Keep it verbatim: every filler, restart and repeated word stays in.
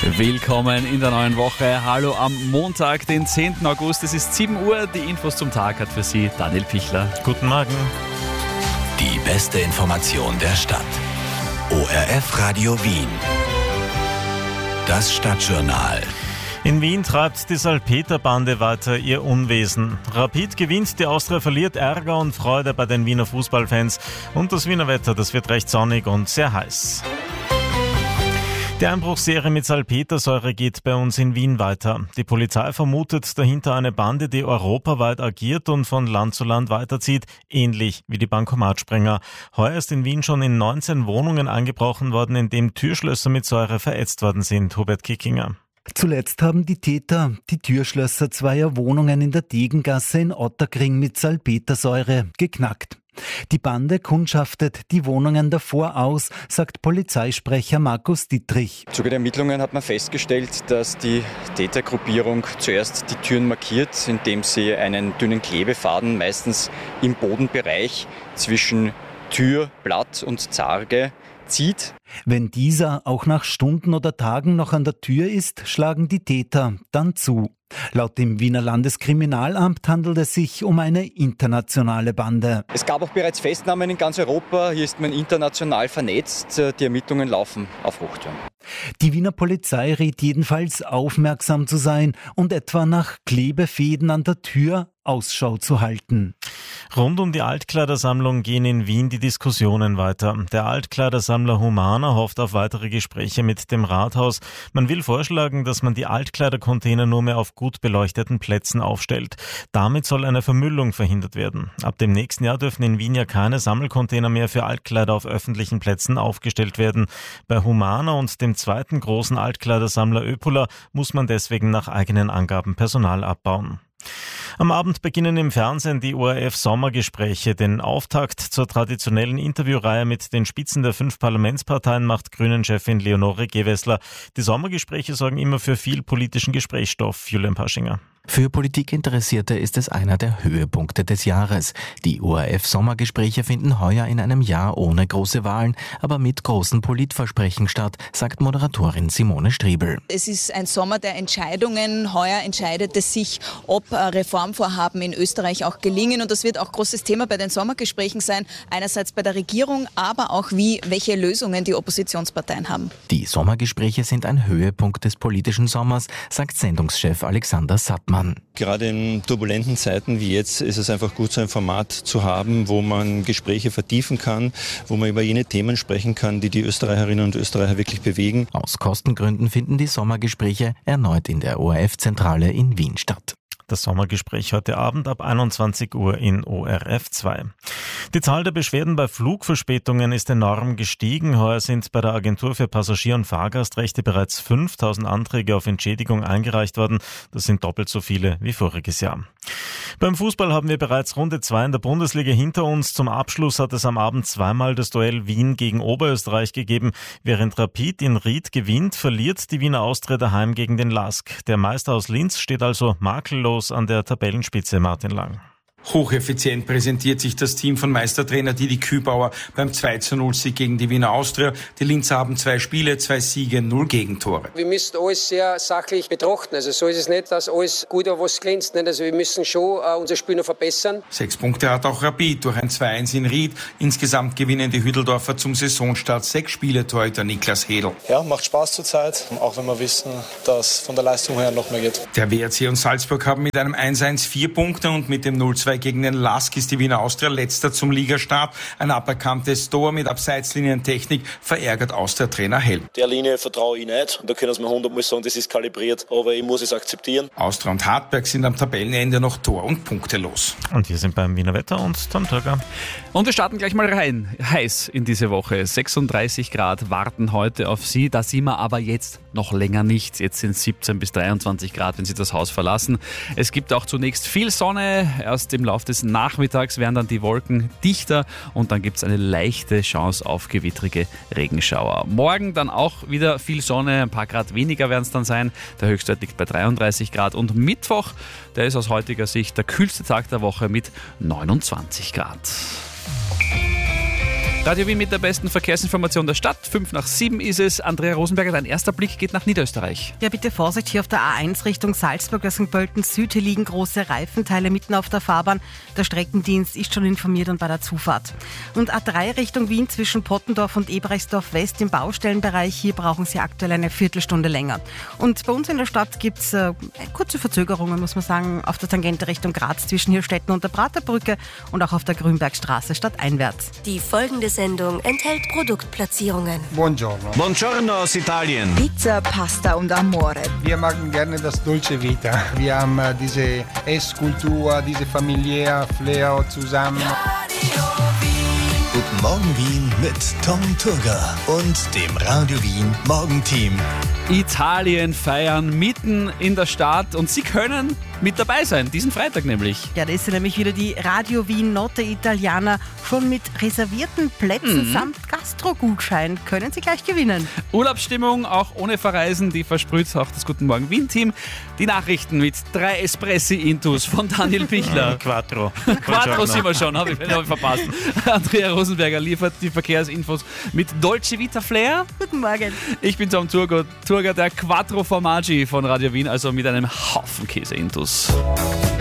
Willkommen in der neuen Woche. Hallo am Montag, den zehnten August. Es ist sieben Uhr. Die Infos zum Tag hat für Sie Daniel Pichler. Guten Morgen. Die beste Information der Stadt. O R F Radio Wien. Das Stadtjournal. In Wien treibt die Salpeter-Bande weiter ihr Unwesen. Rapid gewinnt, die Austria verliert, Ärger und Freude bei den Wiener Fußballfans. Und das Wiener Wetter, das wird recht sonnig und sehr heiß. Die Einbruchsserie mit Salpetersäure geht bei uns in Wien weiter. Die Polizei vermutet dahinter eine Bande, die europaweit agiert und von Land zu Land weiterzieht, ähnlich wie die Bankomatsprenger. Heuer ist in Wien schon in neunzehn Wohnungen eingebrochen worden, in denen Türschlösser mit Säure verätzt worden sind. Hubert Kickinger. Zuletzt haben die Täter die Türschlösser zweier Wohnungen in der Degengasse in Otterkring mit Salpetersäure geknackt. Die Bande kundschaftet die Wohnungen davor aus, sagt Polizeisprecher Markus Dittrich. Im Zuge der Ermittlungen hat man festgestellt, dass die Tätergruppierung zuerst die Türen markiert, indem sie einen dünnen Klebefaden, meistens im Bodenbereich zwischen Tür, Blatt und Zarge, zieht. Wenn dieser auch nach Stunden oder Tagen noch an der Tür ist, schlagen die Täter dann zu. Laut dem Wiener Landeskriminalamt handelt es sich um eine internationale Bande. Es gab auch bereits Festnahmen in ganz Europa. Hier ist man international vernetzt. Die Ermittlungen laufen auf Hochtouren. Die Wiener Polizei rät jedenfalls, aufmerksam zu sein und etwa nach Klebefäden an der Tür Ausschau zu halten. Rund um die Altkleidersammlung gehen in Wien die Diskussionen weiter. Der Altkleidersammler Humana hofft auf weitere Gespräche mit dem Rathaus. Man will vorschlagen, dass man die Altkleidercontainer nur mehr auf gut beleuchteten Plätzen aufstellt. Damit soll eine Vermüllung verhindert werden. Ab dem nächsten Jahr dürfen in Wien ja keine Sammelcontainer mehr für Altkleider auf öffentlichen Plätzen aufgestellt werden. Bei Humana und dem zweiten großen Altkleidersammler Öpola muss man deswegen nach eigenen Angaben Personal abbauen. Am Abend beginnen im Fernsehen die O R F-Sommergespräche. Den Auftakt zur traditionellen Interviewreihe mit den Spitzen der fünf Parlamentsparteien macht Grünen-Chefin Leonore Gewessler. Die Sommergespräche sorgen immer für viel politischen Gesprächsstoff. Julian Paschinger. Für Politikinteressierte ist es einer der Höhepunkte des Jahres. Die O R F-Sommergespräche finden heuer in einem Jahr ohne große Wahlen, aber mit großen Politversprechen statt, sagt Moderatorin Simone Striebel. Es ist ein Sommer der Entscheidungen. Heuer entscheidet es sich, ob Reformvorhaben in Österreich auch gelingen. Und das wird auch großes Thema bei den Sommergesprächen sein. Einerseits bei der Regierung, aber auch wie, welche Lösungen die Oppositionsparteien haben. Die Sommergespräche sind ein Höhepunkt des politischen Sommers, sagt Sendungschef Alexander Sattmann. Gerade in turbulenten Zeiten wie jetzt ist es einfach gut, so ein Format zu haben, wo man Gespräche vertiefen kann, wo man über jene Themen sprechen kann, die die Österreicherinnen und Österreicher wirklich bewegen. Aus Kostengründen finden die Sommergespräche erneut in der O R F-Zentrale in Wien statt. Das Sommergespräch heute Abend ab einundzwanzig Uhr in O R F zwei. Die Zahl der Beschwerden bei Flugverspätungen ist enorm gestiegen. Heuer sind bei der Agentur für Passagier- und Fahrgastrechte bereits fünftausend Anträge auf Entschädigung eingereicht worden. Das sind doppelt so viele wie voriges Jahr. Beim Fußball haben wir bereits Runde zwei in der Bundesliga hinter uns. Zum Abschluss hat es am Abend zweimal das Duell Wien gegen Oberösterreich gegeben. Während Rapid in Ried gewinnt, verliert die Wiener Austria daheim gegen den LASK. Der Meister aus Linz steht also makellos an der Tabellenspitze. Martin Lang. Hocheffizient präsentiert sich das Team von Meistertrainer Didi Kübauer beim zwei zu null Sieg gegen die Wiener Austria. Die Linzer haben zwei Spiele, zwei Siege, null Gegentore. Wir müssen alles sehr sachlich betrachten. Also so ist es nicht, dass alles gut oder was glänzt. Also wir müssen schon uh, unser Spiel noch verbessern. Sechs Punkte hat auch Rapid durch ein zwei eins in Ried. Insgesamt gewinnen die Hütteldorfer zum Saisonstart sechs Spiele. Torhüter Niklas Hedl. Ja, macht Spaß zurzeit, auch wenn wir wissen, dass von der Leistung her noch mehr geht. Der W R C und Salzburg haben mit einem eins eins vier Punkte und mit dem null zwei gegen den LASK ist die Wiener Austria letzter zum Ligastart. Ein aberkanntes Tor mit Abseitslinientechnik verärgert Austria-Trainer Helm. Der Linie vertraue ich nicht. Und da können wir hundertmal sagen, das ist kalibriert, aber ich muss es akzeptieren. Austria und Hartberg sind am Tabellenende noch tor- und punktelos. Und wir sind beim Wiener Wetter und Tom Töger. Und wir starten gleich mal rein. Heiß in diese Woche. sechsunddreißig Grad warten heute auf Sie. Da sind wir aber jetzt noch länger nicht. Jetzt sind es siebzehn bis dreiundzwanzig Grad, wenn Sie das Haus verlassen. Es gibt auch zunächst viel Sonne. Erst im Laufe des Nachmittags werden dann die Wolken dichter und dann gibt es eine leichte Chance auf gewittrige Regenschauer. Morgen dann auch wieder viel Sonne, ein paar Grad weniger werden es dann sein. Der Höchstwert liegt bei dreiunddreißig Grad und Mittwoch, der ist aus heutiger Sicht der kühlste Tag der Woche mit neunundzwanzig Grad. Radio Wien mit der besten Verkehrsinformation der Stadt. Fünf nach sieben ist es. Andrea Rosenberger, dein erster Blick geht nach Niederösterreich. Ja, bitte Vorsicht hier auf der A eins Richtung Salzburg, Sankt Pölten Süd. Hier liegen große Reifenteile mitten auf der Fahrbahn. Der Streckendienst ist schon informiert und bei der Zufahrt. Und A drei Richtung Wien zwischen Pottendorf und Ebrechtsdorf West im Baustellenbereich. Hier brauchen Sie aktuell eine Viertelstunde länger. Und bei uns in der Stadt gibt es äh, kurze Verzögerungen, muss man sagen, auf der Tangente Richtung Graz zwischen Hirstetten und der Praterbrücke und auch auf der Grünbergstraße stadteinwärts. Die folgende Sendung enthält Produktplatzierungen. Buongiorno. Buongiorno aus Italien. Pizza, Pasta und Amore. Wir machen gerne das Dolce Vita. Wir haben äh, diese Esskultur, diese familiäre Flair zusammen. Guten Morgen Wien mit Tom Turger und dem Radio Wien Morgenteam. Italien feiern mitten in der Stadt und Sie können mit dabei sein, diesen Freitag nämlich. Ja, da ist ja nämlich wieder die Radio Wien Notte Italiana. Schon mit reservierten Plätzen mhm. samt Gastro-Gutschein können Sie gleich gewinnen. Urlaubsstimmung, auch ohne Verreisen, die versprüht auch das Guten Morgen Wien-Team. Die Nachrichten mit drei Espressi-Intus von Daniel Pichler. Quattro. Quattro sind wir schon, habe ich, hab ich verpasst. Andrea Rosenberger liefert die Verkehrsinfos mit Dolce Vita Flair. Guten Morgen. Ich bin Tom Turger, Turger der Quattro Formaggi von Radio Wien, also mit einem Haufen Käse-Intus.